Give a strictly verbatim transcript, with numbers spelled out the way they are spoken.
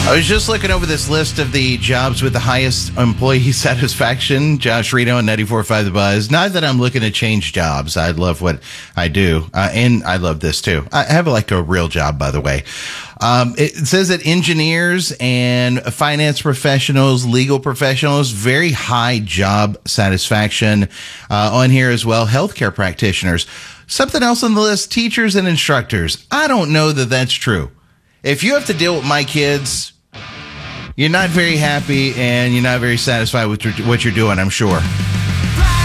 I was just looking over this list of the jobs with the highest employee satisfaction. Josh Reno and ninety-four point five The Buzz. Not that I'm looking to change jobs. I love what I do. Uh, and I love this too. I have like a real job, by the way. Um, it says that engineers and finance professionals, legal professionals, very high job satisfaction uh, on here as well. Healthcare practitioners. Something else on the list, teachers and instructors. I don't know that that's true. If you have to deal with my kids, you're not very happy and you're not very satisfied with what you're doing, I'm sure.